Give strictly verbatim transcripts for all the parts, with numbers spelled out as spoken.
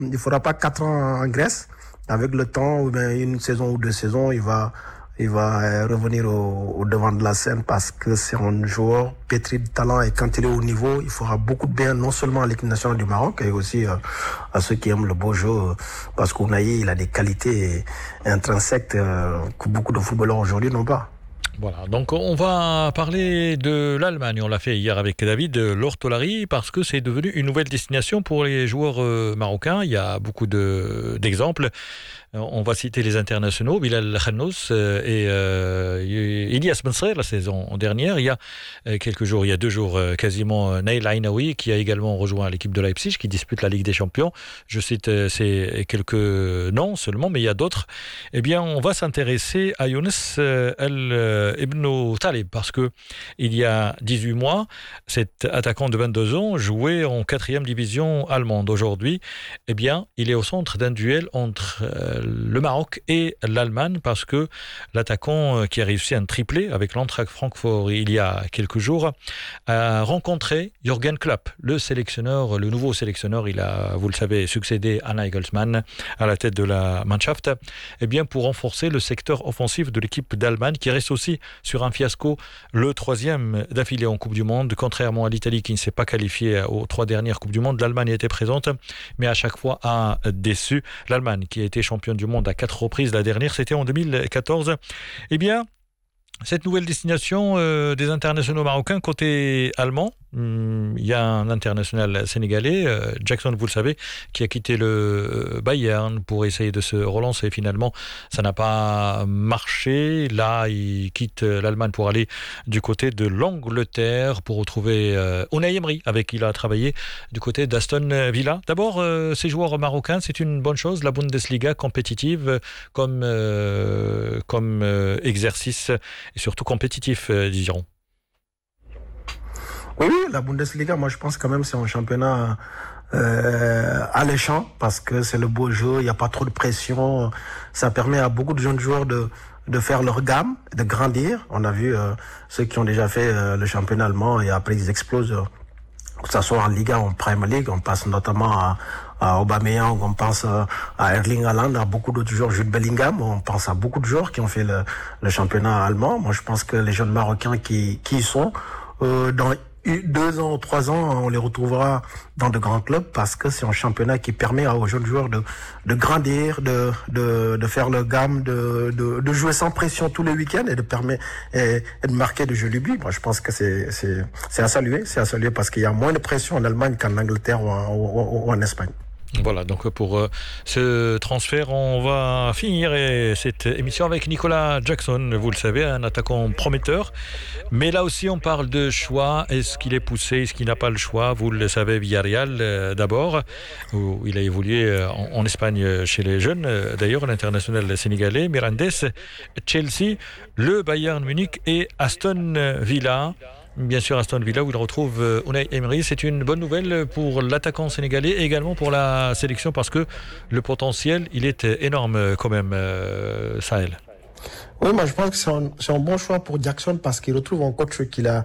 il fera pas quatre ans en Grèce. Avec le temps, ou bien une saison ou deux saisons, il va, il va euh, revenir au, au devant de la scène parce que c'est un joueur pétri de talent et quand il est au niveau, il fera beaucoup de bien non seulement à l'équipe nationale du Maroc et aussi euh, à ceux qui aiment le beau jeu euh, parce qu'Ounahi, il a des qualités intrinsèques euh, que beaucoup de footballeurs aujourd'hui n'ont pas. Voilà, donc on va parler de l'Allemagne. On l'a fait hier avec David Lortolari parce que c'est devenu une nouvelle destination pour les joueurs euh, marocains. Il y a beaucoup de, d'exemples. On va citer les internationaux, Bilal Khanous et euh, Ilyas Benser la saison dernière. Il y a quelques jours, il y a deux jours quasiment, Naïl Ainaoui qui a également rejoint l'équipe de Leipzig qui dispute la Ligue des Champions. Je cite ces quelques noms seulement, mais il y a d'autres. Eh bien, on va s'intéresser à Younes El Ibn Talib parce que il y a dix-huit mois, cet attaquant de vingt-deux ans jouait en quatrième division allemande. Aujourd'hui, eh bien, il est au centre d'un duel entre le Maroc et l'Allemagne parce que l'attaquant qui a réussi un triplé avec l'Eintracht Francfort il y a quelques jours a rencontré Jürgen Klopp, le sélectionneur, le nouveau sélectionneur. Il a, vous le savez, succédé à Nagelsmann à la tête de la Mannschaft, eh bien pour renforcer le secteur offensif de l'équipe d'Allemagne qui reste aussi sur un fiasco, le troisième d'affilée en Coupe du Monde, contrairement à l'Italie qui ne s'est pas qualifiée aux trois dernières Coupes du Monde. L'Allemagne était présente, mais à chaque fois a déçu. L'Allemagne qui a été championne du monde à quatre reprises, la dernière c'était en deux mille quatorze. Eh bien, cette nouvelle destination euh, des internationaux marocains côté allemand, hum, il y a un international sénégalais, euh, Jackson, vous le savez, qui a quitté le Bayern pour essayer de se relancer. Finalement, ça n'a pas marché. Là, il quitte l'Allemagne pour aller du côté de l'Angleterre pour retrouver euh, Unai Emery, avec qui il a travaillé du côté d'Aston Villa. D'abord, euh, ces joueurs marocains, c'est une bonne chose. La Bundesliga compétitive comme, euh, comme euh, exercice et surtout compétitif, euh, diront. Oui, oui, la Bundesliga, moi je pense quand même que c'est un championnat euh, alléchant parce que c'est le beau jeu, il n'y a pas trop de pression. Ça permet à beaucoup de jeunes joueurs de, de faire leur gamme, de grandir. On a vu euh, ceux qui ont déjà fait euh, le championnat allemand et après ils explosent. Euh, que ce soit en Liga ou en Premier League, on passe notamment à, à Aubameyang, on pense à Erling Haaland, à beaucoup d'autres joueurs, Jude Bellingham, on pense à beaucoup de joueurs qui ont fait le, le championnat allemand. Moi, je pense que les jeunes Marocains qui, qui y sont, euh, dans deux ans ou trois ans, on les retrouvera dans de grands clubs parce que c'est un championnat qui permet aux jeunes joueurs de, de grandir, de, de, de faire le gamme, de, de, de jouer sans pression tous les week-ends et de permettre, et, et de marquer de jolis buts. Moi, je pense que c'est, c'est, c'est à saluer, c'est à saluer parce qu'il y a moins de pression en Allemagne qu'en Angleterre ou en, ou, ou en Espagne. Voilà, donc pour euh, ce transfert, on va finir et cette émission avec Nicolas Jackson, vous le savez, un attaquant prometteur. Mais là aussi, on parle de choix. Est-ce qu'il est poussé, est-ce qu'il n'a pas le choix? Vous le savez, Villarreal euh, d'abord, où il a évolué en, en Espagne chez les jeunes. D'ailleurs, l'international sénégalais, Mirandes, Chelsea, le Bayern Munich et Aston Villa. Bien sûr, Aston Villa où il retrouve Unai Emery. C'est une bonne nouvelle pour l'attaquant sénégalais et également pour la sélection parce que le potentiel, il est énorme quand même, euh, Sahel. Oui, moi je pense que c'est un, c'est un bon choix pour Jackson parce qu'il retrouve un coach qui l'a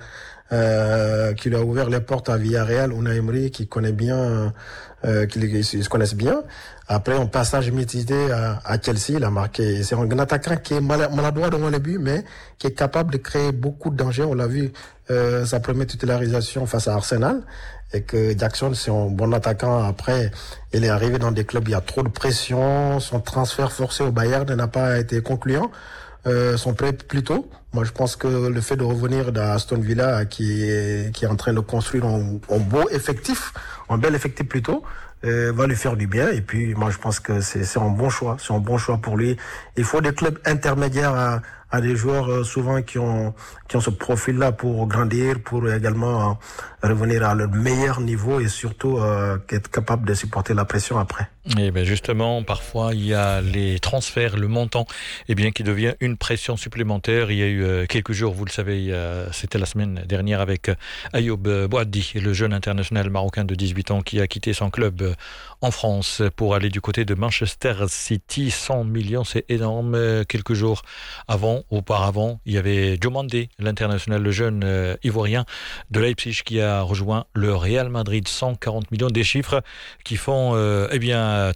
euh, qui lui a ouvert les portes à Villarreal, Unai Emery, qui connaît bien, euh, qui, qui se connaissent bien. Après un passage mitigé à, à Chelsea, il a marqué. C'est un attaquant qui est maladroit devant les buts, mais qui est capable de créer beaucoup de dangers. On l'a vu euh, sa première titularisation face à Arsenal, et que Jackson c'est un bon attaquant. Après, il est arrivé dans des clubs, il y a trop de pression. Son transfert forcé au Bayern n'a pas été concluant. Euh, son prêt plus tôt. Moi, je pense que le fait de revenir d'Aston Villa, qui est, qui est en train de construire un, un beau effectif, un bel effectif plutôt, euh, va lui faire du bien. Et puis, moi, je pense que c'est, c'est un bon choix. C'est un bon choix pour lui. Il faut des clubs intermédiaires à, à des joueurs euh, souvent qui ont, qui ont ce profil-là pour grandir, pour également euh, revenir à leur meilleur niveau et surtout euh, être capable de supporter la pression après. Et bien justement, parfois, il y a les transferts, le montant, eh bien, qui devient une pression supplémentaire. Il y a eu euh, quelques jours, vous le savez, euh, c'était la semaine dernière avec euh, Ayoub Boadi, le jeune international marocain de dix-huit ans qui a quitté son club euh, en France pour aller du côté de Manchester City. cent millions, c'est énorme. Euh, quelques jours avant, Non, auparavant, il y avait Diomandé, l'international, le jeune euh, ivoirien de Leipzig qui a rejoint le Real Madrid. cent quarante millions, des chiffres qui font euh, eh bien